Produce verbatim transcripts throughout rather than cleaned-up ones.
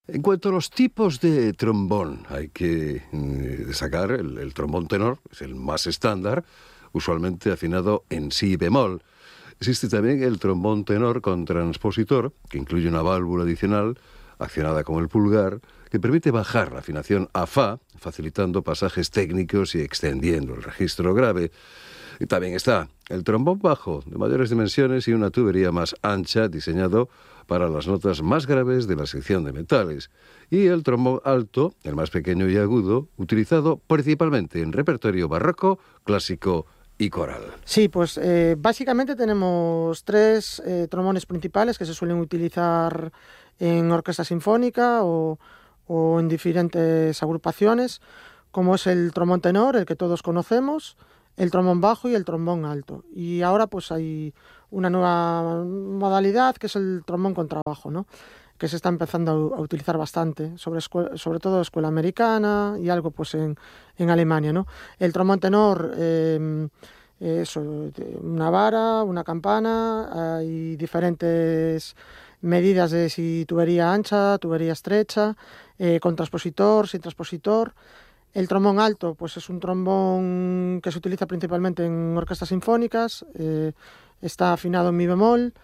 En cuanto a los tipos de trombón, hay que eh, destacar el, el trombón tenor, es el más estándar, usualmente afinado en si bemol. Existe también el trombón tenor con transpositor, que incluye una válvula adicional, accionada con el pulgar, que permite bajar la afinación a fa, facilitando pasajes técnicos y extendiendo el registro grave. Y también está el trombón bajo, de mayores dimensiones y una tubería más ancha, diseñado para las notas más graves de la sección de metales. Y el trombón alto, el más pequeño y agudo, utilizado principalmente en repertorio barroco, clásico y coral. Sí, pues eh, básicamente tenemos tres eh, trombones principales que se suelen utilizar en orquesta sinfónica o, o en diferentes agrupaciones, como es el trombón tenor, el que todos conocemos, el trombón bajo y el trombón alto. Y ahora pues hay una nueva modalidad que es el trombón contrabajo, ¿no? Que se está empezando a utilizar bastante, sobre, escuela, sobre todo escuela americana y algo pues en, en Alemania, ¿no? El trombón tenor, eh, eso, una vara, una campana, hay diferentes medidas de si tubería ancha, tubería estrecha, eh, con transpositor, sin transpositor. El trombón alto, pues es un trombón que se utiliza principalmente en orquestas sinfónicas, eh, está afinado en mi bemol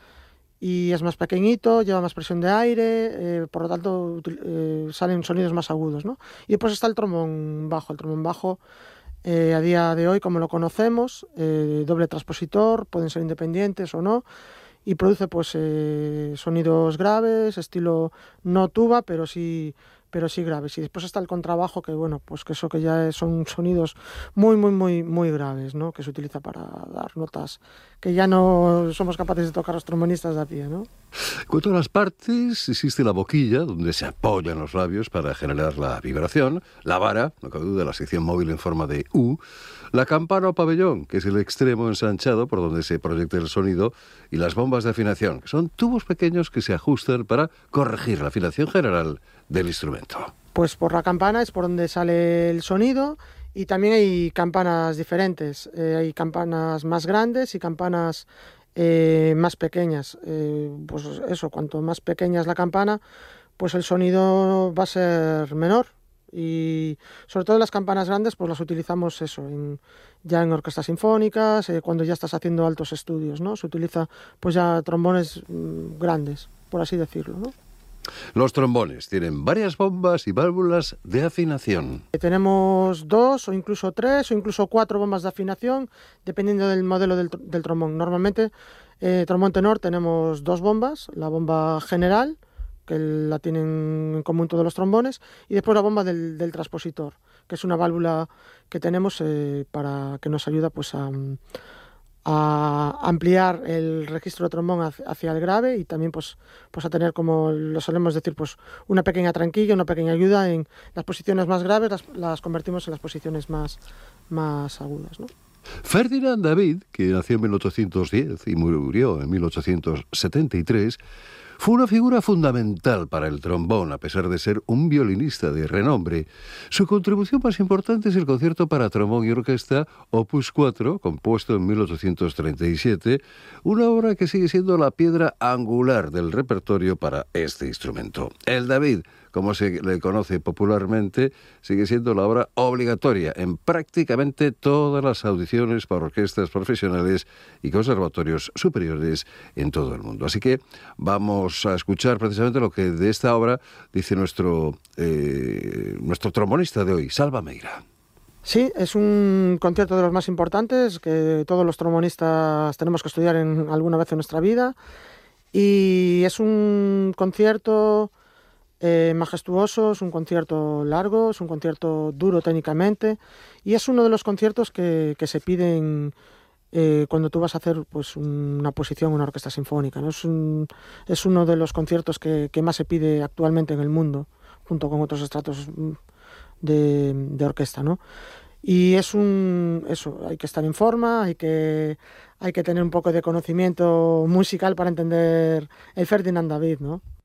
y es más pequeñito, lleva más presión de aire, eh, por lo tanto eh, salen sonidos más agudos, ¿no? Y después está el trombón bajo. El trombón bajo, eh, a día de hoy, como lo conocemos, eh, doble transpositor, pueden ser independientes o no, y produce pues eh, sonidos graves, estilo no tuba, pero sí... pero sí graves. Y después está el contrabajo, que bueno, pues que eso que ya son sonidos muy, muy, muy, muy graves, ¿no? Que se utiliza para dar notas que ya no somos capaces de tocar los trombonistas de a pie, ¿no? En cuanto a las partes, existe la boquilla, donde se apoyan los labios para generar la vibración, la vara, no cabe duda, la sección móvil en forma de U, la campana o pabellón, que es el extremo ensanchado por donde se proyecta el sonido, y las bombas de afinación, que son tubos pequeños que se ajustan para corregir la afinación general del instrumento. Pues por la campana es por donde sale el sonido, y también hay campanas diferentes. Eh, hay campanas más grandes y campanas eh, más pequeñas. Eh, pues eso, cuanto más pequeña es la campana, pues el sonido va a ser menor. Y sobre todo las campanas grandes pues las utilizamos eso en, ya en orquestas sinfónicas, eh, cuando ya estás haciendo altos estudios, ¿no? Se utiliza pues ya trombones mmm, grandes, por así decirlo, ¿no? Los trombones tienen varias bombas y válvulas de afinación. Tenemos dos o incluso tres o incluso cuatro bombas de afinación, dependiendo del modelo del, del trombón. Normalmente, eh, trombón tenor tenemos dos bombas, la bomba general, que la tienen en común todos los trombones, y después la bomba del, del transpositor, que es una válvula que tenemos eh, para que nos ayuda pues a... a ampliar el registro de trombón hacia el grave y también pues, pues a tener, como lo solemos decir, pues una pequeña tranquilla, una pequeña ayuda en las posiciones más graves, las, las convertimos en las posiciones más, más agudas, ¿no? Ferdinand David, que nació en mil ochocientos diez y murió en mil ochocientos setenta y tres, fue una figura fundamental para el trombón, a pesar de ser un violinista de renombre. Su contribución más importante es el concierto para trombón y orquesta Opus cuatro, compuesto en mil ochocientos treinta y siete, una obra que sigue siendo la piedra angular del repertorio para este instrumento. El David, como se le conoce popularmente, sigue siendo la obra obligatoria en prácticamente todas las audiciones para orquestas profesionales y conservatorios superiores en todo el mundo. Así que vamos a escuchar precisamente lo que de esta obra dice nuestro, eh, nuestro trombonista de hoy, Salva Meira. Sí, es un concierto de los más importantes que todos los trombonistas tenemos que estudiar en alguna vez en nuestra vida, y es un concierto Eh, majestuoso, es un concierto largo, es un concierto duro técnicamente, y es uno de los conciertos que, que se piden eh, cuando tú vas a hacer pues una posición en una orquesta sinfónica, ¿no? Es, un, es uno de los conciertos que, que más se pide actualmente en el mundo, junto con otros estratos de, de orquesta, ¿no? Y es un... eso, hay que estar en forma, hay que, hay que tener un poco de conocimiento musical para entender el Ferdinand David, ¿no?